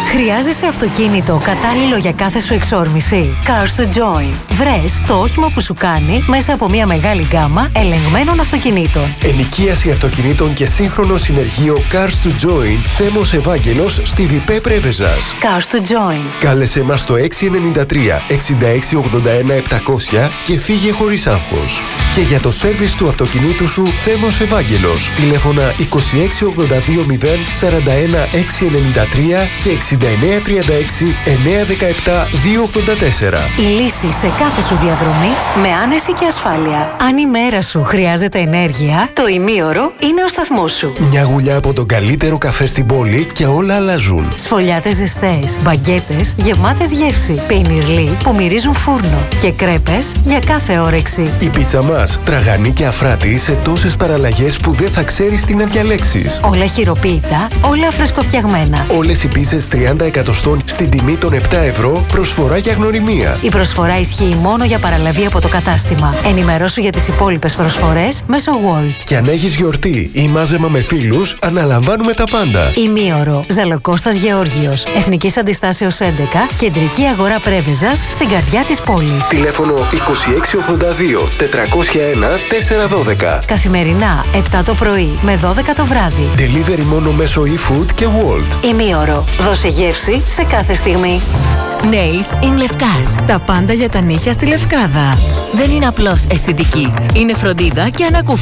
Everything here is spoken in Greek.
Χρειάζεσαι αυτοκίνητο κατάλληλο για κάθε σου εξόρμηση? Cars to Join. Βρες το όχημα που σου κάνει μέσα από μια μεγάλη γκάμα ελεγμένων αυτοκινήτων. Ενοικίαση αυτοκινήτων και σύγχρονο συνεργείο Cars to Join. Θέμος Ευάγγελος στη Βιπέ Πρέβεζας. Cars to Join. Κάλεσε μας στο 693 6681 700 και φύγε χωρίς άγχος. Και για το σέρβις του αυτοκινήτου σου, Θέμος Ευάγγελος. Τηλέφωνα 2682 0 41 693 και 6936 917 284. Η λύση σε κάθε σου διαδρομή με άνεση και ασφάλεια. Αν η μέρα σου χρειάζεται ενέργεια, το ημίωρο είναι ο σταθμός σου. Μια γουλιά από τον καλύτερο καφέ στην πόλη και όλα αλλάζουν. Σφολιάτες ζεστές, μπαγκέτες γεμάτες γεύση, πενιρλί που μυρίζουν φούρνο και κρέπες για κάθε όρεξη. Η πίτσα μας, τραγανή και αφράτη σε τόσες παραλλαγές που δεν θα ξέρεις τι να διαλέξεις. Όλα χειροποίητα, όλα φρεσκοφτιαγμένα. Όλες οι πίτσες 30 εκατοστών στην τιμή των 7 ευρώ, προσφορά για γνωριμία. Η προσφορά ισχύει μόνο για παραλαβή από το κατάστημα. Ενημερώσου για τις υπόλοιπες προσφορές μέσω Wolt. Και αν έχεις γιορτή ή μάζεμα με φίλους, αναλαμβάνουμε τα πάντα. Ημίωρο, Ζαλοκώστας Γεώργιος, Εθνικής Αντιστάσεως 11, Κεντρική Αγορά Πρέβεζας, στην καρδιά της πόλης. Τηλέφωνο 2682 401 412. Καθημερινά 7 το πρωί με 12 το βράδυ. Delivery μόνο μέσω eFood και Wolt. Ημίωρο, δώσε γεύση σε κάθε στιγμή. Nails in Λευκάς. Τα πάντα για τα νύχια στη Λευκάδα. Δεν είναι απλώς αισθητική. Είναι φροντίδα και ανακούφιση.